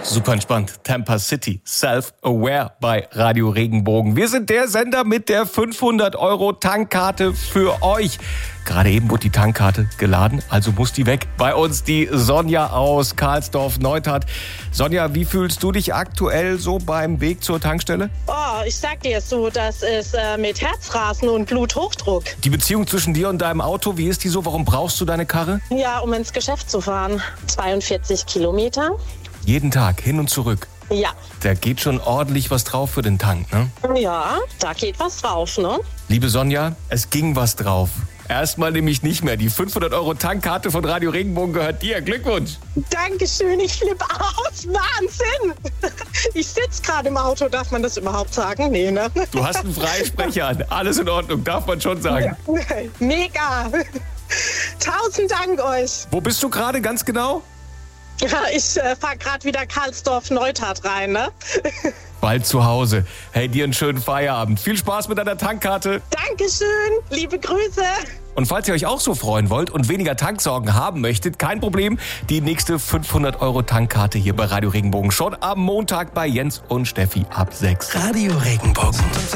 Super entspannt. Tampa City, Self-Aware bei Radio Regenbogen. Wir sind der Sender mit der 500-Euro-Tankkarte für euch. Gerade eben wurde die Tankkarte geladen, also muss die weg. Bei uns die Sonja aus Karlsdorf-Neustadt. Sonja, wie fühlst du dich aktuell so beim Weg zur Tankstelle? Oh, ich sag dir so, das ist mit Herzrasen und Bluthochdruck. Die Beziehung zwischen dir und deinem Auto, wie ist die so? Warum brauchst du deine Karre? Ja, um ins Geschäft zu fahren. 42 Kilometer. Jeden Tag, hin und zurück. Ja. Da geht schon ordentlich was drauf für den Tank, ne? Ja, da geht was drauf, ne? Liebe Sonja, es ging was drauf. Erstmal nämlich nicht mehr. Die 500-Euro-Tankkarte von Radio Regenbogen gehört dir. Glückwunsch. Dankeschön, ich flippe aus. Wahnsinn. Ich sitze gerade im Auto. Darf man das überhaupt sagen? Nee, ne? Du hast einen Freisprecher an. Alles in Ordnung, darf man schon sagen. Mega. 1000 Dank euch. Wo bist du gerade ganz genau? Ja, ich fahre gerade wieder Karlsdorf-Neustadt rein, ne? Bald zu Hause. Hey, dir einen schönen Feierabend. Viel Spaß mit deiner Tankkarte. Dankeschön, liebe Grüße. Und falls ihr euch auch so freuen wollt und weniger Tanksorgen haben möchtet, kein Problem. Die nächste 500-Euro-Tankkarte hier bei Radio Regenbogen. Schon am Montag bei Jens und Steffi ab 6. Radio Regenbogen.